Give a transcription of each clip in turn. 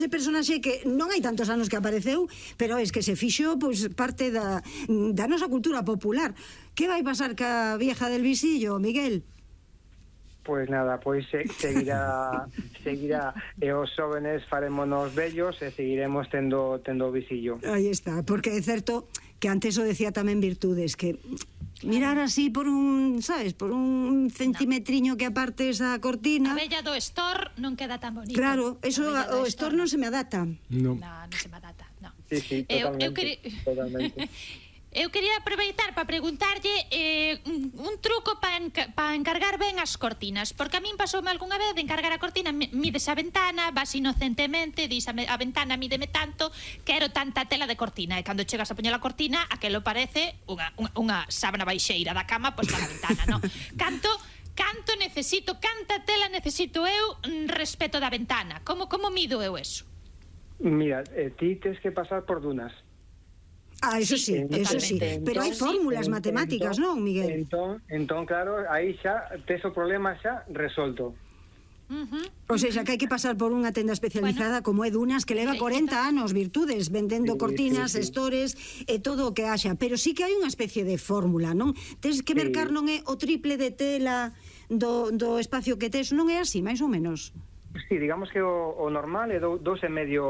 de personaxe que non hai tantos anos que apareceu, pero es que se fixo pois parte da nosa cultura popular. Que vai pasar ca vieja del visillo, Miguel? Pois nada, pois seguirá e os xóvenes farémonos vellos e seguiremos tendo o visillo. Aí está, porque é certo que antes o decía tamén Virtudes, que mirar así por un, sabes, por un centimetriño que aparte esa cortina. A bella do Estor non queda tan bonito. Claro, eso o Estor non se me adapta. Non se me adapta, non. Sí, totalmente. Eu quería aproveitar para preguntarlle un truco para encargar ben as cortinas, porque a min pasoume algunha vez de encargar a cortina, mides a ventana, vas inocentemente, dis a ventana mídeme tanto, quero tanta tela de cortina, e cando chegas a poñer a cortina, aquelo parece unha sábana baixeira da cama pois para a ventana, non? Canto necesito, canta tela necesito eu respecto da ventana? Como mido eu eso? Mira, ti tens que pasar por dunas. Eso sí, eso sí. Pero hai fórmulas matemáticas, non, Miguel? Entón, claro, aí xa tes o problema xa resolto. O sea, que hai que pasar por unha tenda especializada como é Dunas, que leva 40 anos, Virtudes, vendendo cortinas, estores e todo o que haxa. Pero sí que hai unha especie de fórmula, non? Tes que mercar non é o triple de tela do espacio que tes, non é así, máis ou menos? Sí, digamos que o normal é 2,5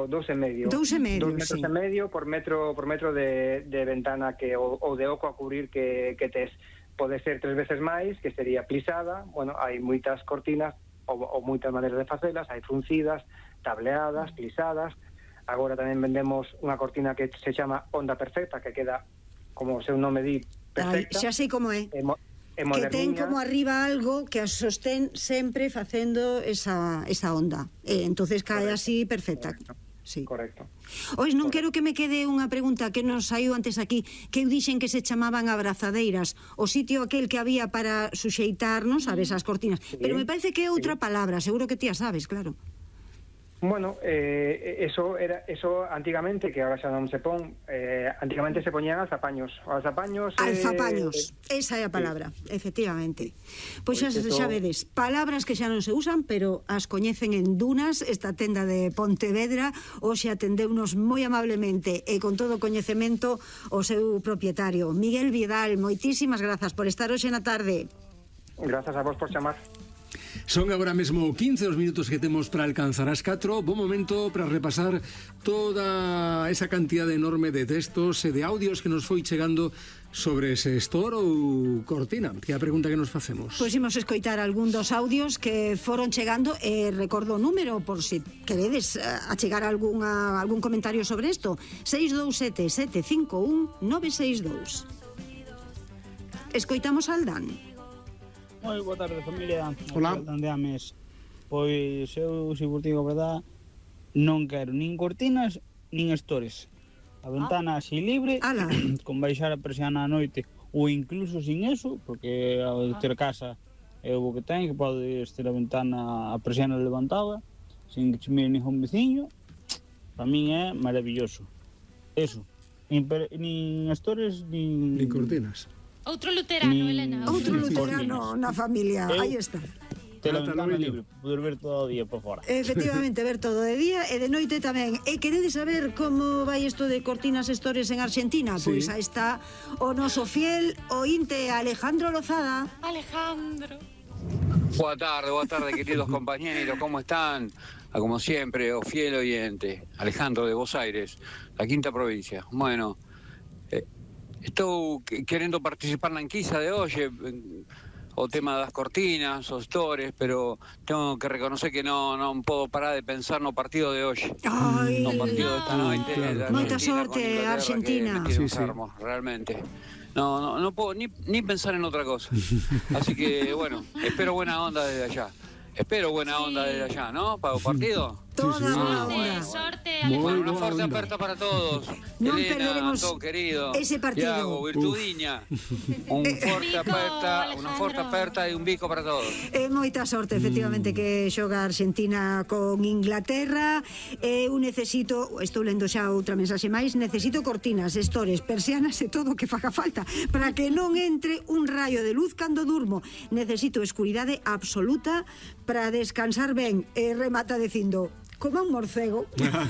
metros e medio por metro de ventana que ou de oco a cubrir que tes. Pode ser 3 veces máis, que sería plisada. Bueno, hai moitas cortinas ou moitas maneiras de facelas, hai fruncidas, tableadas, plisadas. Agora tamén vendemos unha cortina que se chama onda perfecta, que queda, como o seu nome di, perfecta. Xa sei como é. Que ten como arriba algo que as sostén sempre facendo esa onda. Entonces cae así perfecta. Sí. Correcto. Ois, non quero que me quede unha pregunta que nos saiu antes aquí, que eu dixen que se chamaban abrazadeiras, o sitio aquel que había para suxeitar, non sabes, as cortinas. Pero me parece que é outra palabra, seguro que ti a sabes, claro. Bueno, eso antigamente, que ahora xa non se pon, antigamente se poñían alzapaños. Alzapaños, esa é a palabra, efectivamente. Pois xa vedes, palabras que xa non se usan, pero as coñecen en Dunas, esta tenda de Pontevedra, hoxe atendeunos moi amablemente e con todo o coñecemento o seu propietario, Miguel Vidal. Moitísimas grazas por estar hoxe na tarde. Grazas a vos por chamar. Son agora mesmo 15 os minutos que temos para alcanzar as 4. Bo momento para repasar toda esa cantidad enorme de textos e de audios que nos foi chegando sobre ese store ou cortina, que é a pregunta que nos facemos. Pois imos escoitar algún dos audios que foron chegando e recordo o número por se queredes achegar algún comentario sobre isto. 627 751 962. Escoitamos al Dan. Moi boa tarde, familia. Hola. Pois eu, se vos digo a verdade, non quero nin cortinas nin estores. A ventana así libre, con baixar a persiana a noite, ou incluso sin eso, porque ao ter casa é o que ten, que podes ter a ventana, a persiana levantada, sin que che mire ningún veciño. Para min é maravilloso. Eso, nin estores, nin cortinas. Outro luterano, Elena. Outro luterano na familia, aí está. Ter a ventana libre, poder ver todo o día por fora. Efectivamente, ver todo de día e de noite tamén. E queredes saber como vai isto de cortinas estores en Argentina? Pois aí está o noso fiel ointe Alejandro Lozada. Alejandro. Boa tarde, queridos compañeros, ¿cómo están? Como siempre, o fiel oyente, Alejandro de Buenos Aires, la quinta provincia. Bueno, estou querendo participar na enquisa de hoxe, o tema das cortinas, os stores, pero tengo que reconocer que non podo parar de pensar no partido de hoxe. No partido de esta noite. Moita sorte, Argentina. Que me enfermo, realmente. No puedo ni pensar en otra cosa. Así que, bueno, espero buena onda desde allá. ¿No? Para o partido. Sorte, Una fuerte aperta para todos. Non Elena, perderemos Antón, querido, ese partido. Tiago, Virtudiña. Una fuerte aperta e un bico para todos. Moita sorte, efectivamente, que xoga Argentina con Inglaterra. Eu necesito, estou lendo xa outra mensaxe máis, necesito cortinas, estores, persianas e todo o que faga falta para que non entre un raio de luz cando durmo. Necesito escuridade absoluta para descansar ben. E remata dicindo: como un morcego.